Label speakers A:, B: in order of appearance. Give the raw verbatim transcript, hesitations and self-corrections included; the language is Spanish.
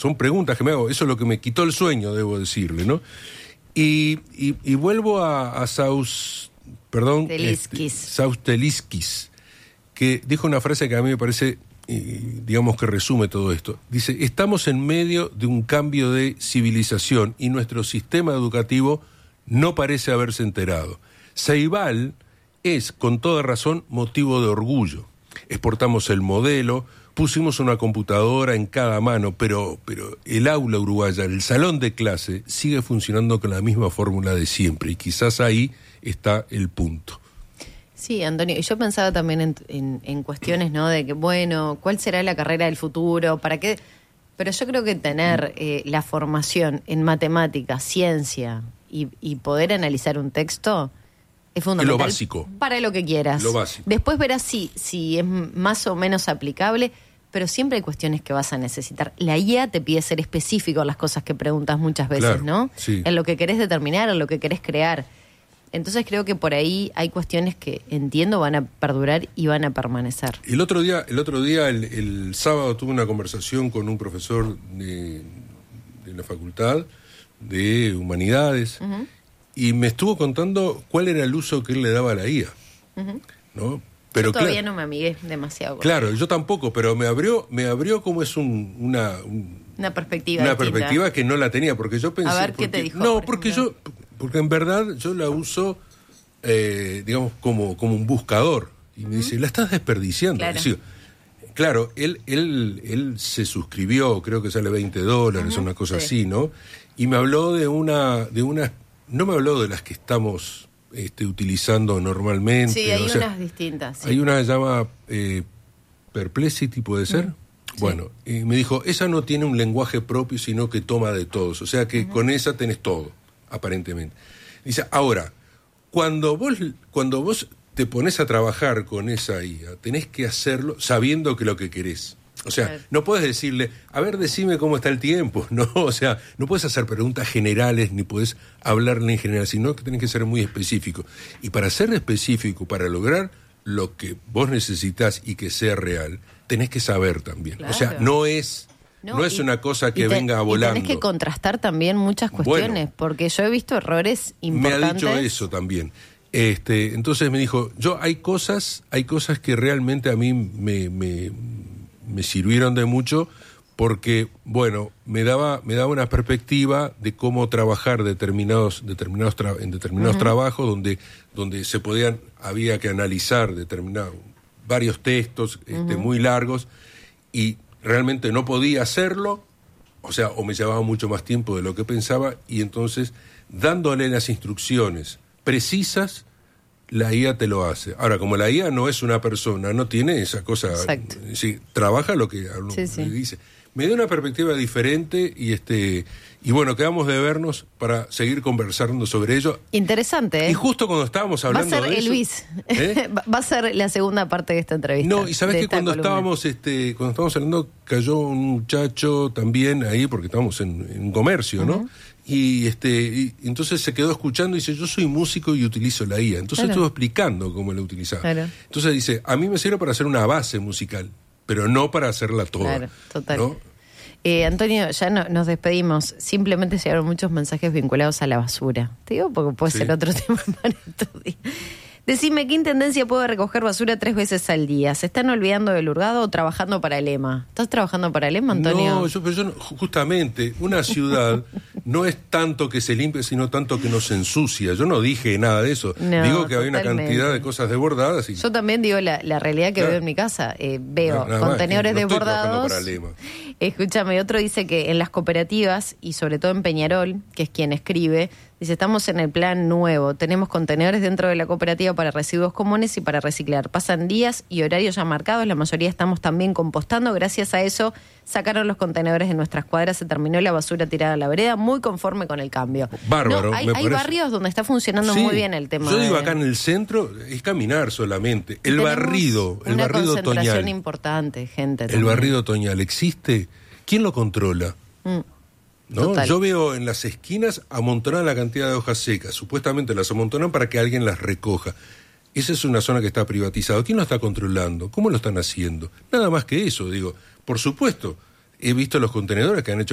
A: son preguntas que me hago, eso es lo que me quitó el sueño, debo decirle, ¿no? Y, y, y vuelvo a, a Saus, perdón,
B: Teliskis.
A: Este, Saus Teliskis, que dijo una frase que a mí me parece, eh, digamos que resume todo esto. Dice, estamos en medio de un cambio de civilización y nuestro sistema educativo no parece haberse enterado. Ceibal es, con toda razón, motivo de orgullo. Exportamos el modelo, pusimos una computadora en cada mano, pero, pero el aula uruguaya, el salón de clase, sigue funcionando con la misma fórmula de siempre, y quizás ahí está el punto.
B: Sí, Antonio, y yo pensaba también en, en, en cuestiones, ¿no? De que, bueno, ¿cuál será la carrera del futuro? ¿Para qué? Pero yo creo que tener eh, la formación en matemática, ciencia y, y poder analizar un texto es fundamental.
A: Lo básico.
B: Para lo que quieras.
A: Lo básico.
B: Después verás si, si es más o menos aplicable, pero siempre hay cuestiones que vas a necesitar. La I A te pide ser específico en las cosas que preguntas muchas veces,
A: Claro,
B: ¿no?
A: sí.
B: En lo que querés determinar, en lo que querés crear. Entonces creo que por ahí hay cuestiones que entiendo van a perdurar y van a permanecer.
A: El otro día, el otro día, el, el sábado, tuve una conversación con un profesor de, de la facultad de Humanidades, uh-huh. y me estuvo contando cuál era el uso que él le daba a la I A, uh-huh. ¿no? Pero
B: yo todavía
A: claro,
B: no me amigué demasiado.
A: Claro, yo tampoco, pero me abrió, me abrió como es un, una... Un,
B: una perspectiva
A: Una
B: distinta.
A: perspectiva que no la tenía, porque yo pensé...
B: A ver,
A: porque,
B: ¿qué te dijo?
A: No,
B: por
A: porque
B: ejemplo?
A: yo... Porque en verdad yo la uso, eh, digamos, como, como un buscador. Y me uh-huh. dice, la estás desperdiciando.
B: Claro,
A: Decía, claro él, él, él se suscribió, creo que sale veinte dólares, uh-huh. una cosa sí. así, ¿no? Y me habló de una, de una... No me habló de las que estamos este, utilizando normalmente.
B: Sí, hay
A: o sea,
B: unas distintas. Sí.
A: Hay una que se llama eh, Perplexity, ¿puede ser? Uh-huh. Bueno, sí. y me dijo, esa no tiene un lenguaje propio, sino que toma de todos. O sea que uh-huh. con esa tenés todo, aparentemente. Dice, ahora, cuando vos, cuando vos te pones a trabajar con esa I A, tenés que hacerlo sabiendo que lo que querés. O sea, claro. no puedes decirle, a ver, decime cómo está el tiempo, ¿no? O sea, no puedes hacer preguntas generales, ni puedes hablarle en general, sino que tenés que ser muy específico. Y para ser específico, para lograr lo que vos necesitás y que sea real, tenés que saber también. Claro. O sea, no es... No, no es y, una cosa que te, venga volando.
B: Y tenés que contrastar también muchas cuestiones, bueno, porque yo he visto errores importantes.
A: Me ha dicho eso también. Este, entonces me dijo, yo hay cosas, hay cosas que realmente a mí me, me, me sirvieron de mucho, porque, bueno, me daba, me daba una perspectiva de cómo trabajar determinados, determinados tra- en determinados uh-huh. trabajos donde, donde se podían, había que analizar determinados, varios textos este, uh-huh. muy largos, y realmente no podía hacerlo, o sea, o me llevaba mucho más tiempo de lo que pensaba, y entonces, dándole las instrucciones precisas, la I A te lo hace. Ahora, como la I A no es una persona, no tiene esa cosa, sí, trabaja lo que lo,
B: sí, sí.
A: dice. Me dio una perspectiva diferente y este y bueno, quedamos de vernos para seguir conversando sobre ello.
B: Interesante, ¿eh?
A: Y justo cuando estábamos hablando
B: de eso... Va a ser Luis.
A: ¿eh?
B: Va a ser la segunda parte de esta entrevista.
A: No, y sabes que cuando columna. estábamos este cuando estábamos hablando, cayó un muchacho también ahí, porque estábamos en, en un comercio, uh-huh. ¿no? Y este y, y entonces se quedó escuchando y dice, yo soy músico y utilizo la I A. Entonces claro. estuvo explicando cómo la utilizaba. Claro. Entonces dice, a mí me sirve para hacer una base musical, pero no para hacerla toda.
B: Claro, total.
A: ¿no?
B: Eh, Antonio, ya no, nos despedimos. Simplemente llegaron muchos mensajes vinculados a la basura. Te digo porque puede sí. ser otro tema para estos días. Decime, ¿qué intendencia puede recoger basura tres veces al día? ¿Se están olvidando del hurgado o trabajando para el E M A? ¿Estás trabajando para el E M A, Antonio?
A: No, yo, pero yo no, justamente, una ciudad no es tanto que se limpie, sino tanto que nos ensucia. Yo no dije nada de eso. No, digo que hay una cantidad de cosas desbordadas. Y...
B: Yo también digo la, la realidad que claro. veo en mi casa. Eh, veo no, contenedores más, no desbordados.
A: Para el E M A.
B: Escúchame, otro dice que en las cooperativas, y sobre todo en Peñarol, que es quien escribe, dice, estamos en el plan nuevo, tenemos contenedores dentro de la cooperativa para residuos comunes y para reciclar. Pasan días y horarios ya marcados, la mayoría estamos también compostando, gracias a eso sacaron los contenedores de nuestras cuadras, se terminó la basura tirada a la vereda, muy conforme con el cambio.
A: Bárbaro.
B: No, hay,
A: me
B: hay barrios donde está funcionando
A: sí,
B: muy bien el tema.
A: Yo digo,
B: de...
A: acá en el centro es caminar solamente. El
B: Tenemos
A: barrido, el
B: una
A: barrido
B: concentración
A: otoñal.
B: importante, gente.
A: El
B: también.
A: barrido otoñal, ¿existe? ¿Quién lo controla?
B: Mm.
A: ¿No? Yo veo en las esquinas amontonar la cantidad de hojas secas. Supuestamente las amontonan para que alguien las recoja. Esa es una zona que está privatizada. ¿Quién lo está controlando? ¿Cómo lo están haciendo? Nada más que eso, digo. Por supuesto, he visto los contenedores que han hecho